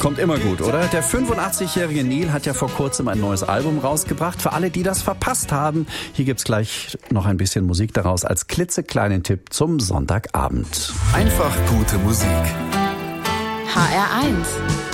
Kommt immer gut, oder? Der 85-jährige Neil hat ja vor kurzem ein neues Album rausgebracht. Für alle, die das verpasst haben, hier gibt's gleich noch ein bisschen Musik daraus als klitzekleinen Tipp zum Sonntagabend. Einfach gute Musik. HR1